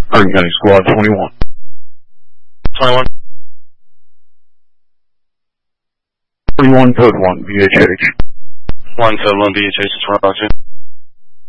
Hardin County Squad 21. 21. 41 code 1 VHH. 1 code 1 VHH is 12.